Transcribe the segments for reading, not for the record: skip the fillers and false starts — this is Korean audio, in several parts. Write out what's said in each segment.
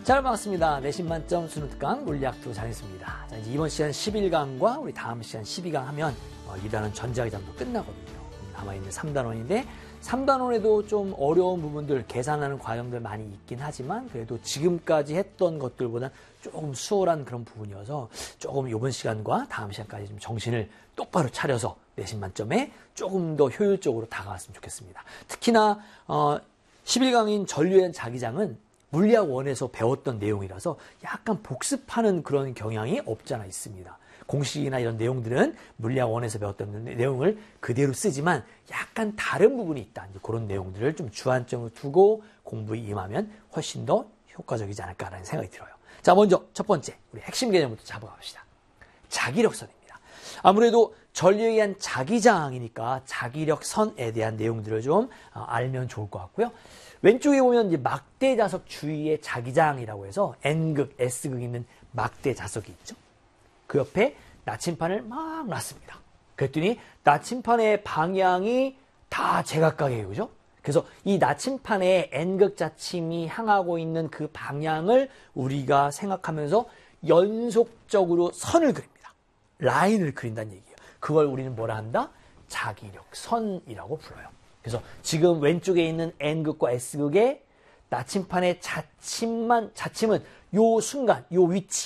잘 반갑습니다. 내신 만점 수능 특강 물리학2 장혜수입니다. 자, 이제 이번 시간 11강과 우리 다음 시간 12강 하면 2단원 전자기장도 끝나거든요. 남아있는 3단원인데 3단원에도 좀 어려운 부분들, 계산하는 과정들 많이 있긴 하지만 그래도 지금까지 했던 것들보다 조금 수월한 그런 부분이어서 조금 이번 시간과 다음 시간까지 좀 정신을 똑바로 차려서 내신 만점에 조금 더 효율적으로 다가왔으면 좋겠습니다. 특히나 11강인 전류연 자기장은 물리학 1에서 배웠던 내용이라서 약간 복습하는 그런 경향이 없잖아 있습니다. 공식이나 이런 내용들은 물리학 1에서 배웠던 내용을 그대로 쓰지만 약간 다른 부분이 있다. 그런 내용들을 좀 주안점을 두고 공부에 임하면 훨씬 더 효과적이지 않을까라는 생각이 들어요. 자, 먼저 첫 번째 우리 핵심 개념부터 잡아갑시다. 자기력선입니다. 아무래도 전류에 의한 자기장이니까 자기력선에 대한 내용들을 좀 알면 좋을 것 같고요. 왼쪽에 보면 이제 막대 자석 주위에 자기장이라고 해서 N극, S극 있는 막대 자석이 있죠. 그 옆에 나침판을 막 놨습니다. 그랬더니 나침판의 방향이 다 제각각이에요. 그죠? 그래서 이 나침판에 N극 자침이 향하고 있는 그 방향을 우리가 생각하면서 연속적으로 선을 그립니다. 라인을 그린다는 얘기예요. 그걸 우리는 뭐라 한다? 자기력선이라고 불러요. 그래서 지금 왼쪽에 있는 N극과 S극의 나침판의 자침은 요 순간, 요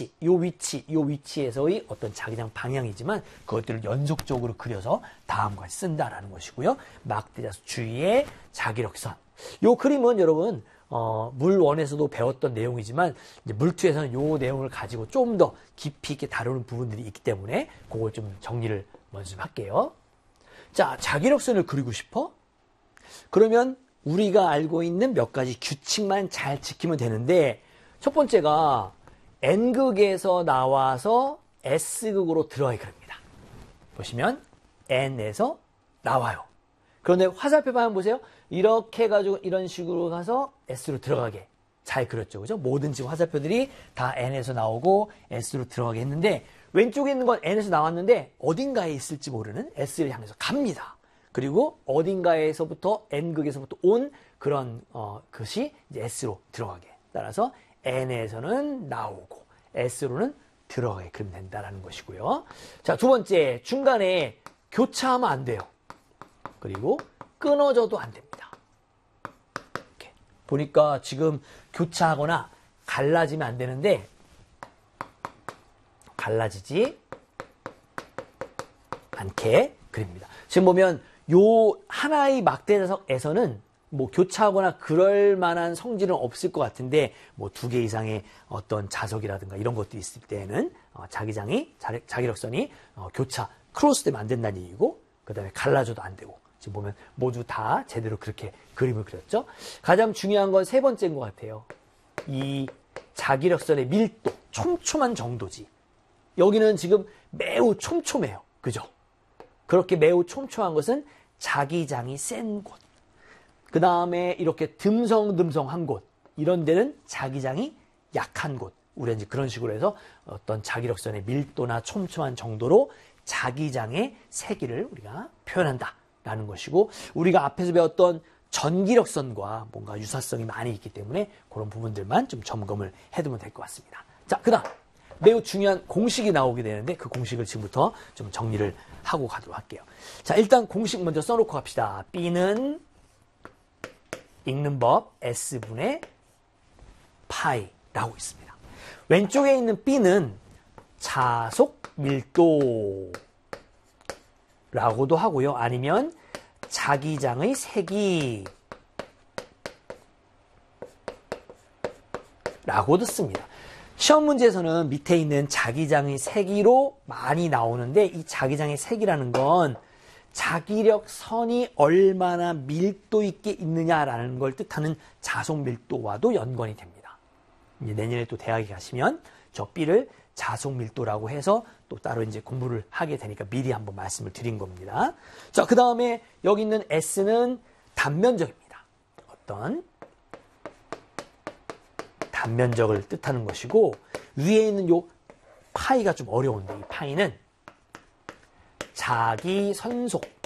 위치에서의 어떤 자기장 방향이지만 그것들을 연속적으로 그려서 다음과 같이 쓴다라는 것이고요. 막대자석 주위에 자기력선. 요 그림은 여러분 물 1에서도 배웠던 내용이지만 이제 물 2에서는 요 내용을 가지고 좀 더 깊이 있게 다루는 부분들이 있기 때문에 그걸 좀 정리를 먼저 좀 할게요. 자, 자기력선을 그리고 싶어? 그러면 우리가 알고 있는 몇 가지 규칙만 잘 지키면 되는데 첫 번째가 N극에서 나와서 S극으로 들어가게 그립니다. 보시면 N에서 나와요. 그런데 화살표 방향 보세요. 이렇게 해가지고 이런 식으로 가서 S로 들어가게 잘 그렸죠. 그죠? 모든 지금 화살표들이 다 N에서 나오고 S로 들어가게 했는데 왼쪽에 있는 건 N에서 나왔는데 어딘가에 있을지 모르는 S를 향해서 갑니다. 그리고 어딘가에서부터 N극에서부터 온 그런 것이 이제 S로 들어가게. 따라서 N에서는 나오고 S로는 들어가게 그리면 된다는 것이고요. 자, 두 번째, 중간에 교차하면 안 돼요. 그리고 끊어져도 안 됩니다. 이렇게 보니까 지금 교차하거나 갈라지면 안 되는데 갈라지지 않게 그립니다. 지금 보면 요 하나의 막대자석에서는 뭐 교차하거나 그럴 만한 성질은 없을 것 같은데 뭐 2개 이상의 어떤 자석이라든가 이런 것도 있을 때는 자기력선이 교차 크로스되면 안 된다는 얘기고 그 다음에 갈라져도 안 되고 지금 보면 모두 다 제대로 그렇게 그림을 그렸죠. 가장 중요한 건 세 번째인 것 같아요. 이 자기력선의 밀도, 촘촘한 정도지. 여기는 지금 매우 촘촘해요. 그죠? 그렇게 매우 촘촘한 것은 자기장이 센 곳. 그 다음에 이렇게 듬성듬성한 곳. 이런 데는 자기장이 약한 곳. 우리가 이제 그런 식으로 해서 어떤 자기력선의 밀도나 촘촘한 정도로 자기장의 세기를 우리가 표현한다라는 것이고 우리가 앞에서 배웠던 전기력선과 뭔가 유사성이 많이 있기 때문에 그런 부분들만 좀 점검을 해두면 될 것 같습니다. 자, 그 다음. 매우 중요한 공식이 나오게 되는데 그 공식을 지금부터 좀 정리를 하고 가도록 할게요. 자, 일단 공식 먼저 써놓고 갑시다. B는 읽는 법 S분의 파이라고 있습니다. 왼쪽에 있는 B는 자속 밀도라고도 하고요. 아니면 자기장의 세기라고도 씁니다. 시험 문제에서는 밑에 있는 자기장의 세기로 많이 나오는데 이 자기장의 세기라는 건 자기력선이 얼마나 밀도 있게 있느냐라는 걸 뜻하는 자속 밀도와도 연관이 됩니다. 이제 내년에 또 대학에 가시면 저 B를 자속 밀도라고 해서 또 따로 이제 공부를 하게 되니까 미리 한번 말씀을 드린 겁니다. 자, 그 다음에 여기 있는 S는 단면적입니다. 어떤 단면적을 뜻하는 것이고 위에 있는 요 파이가 좀 어려운데 이 파이는 자기선속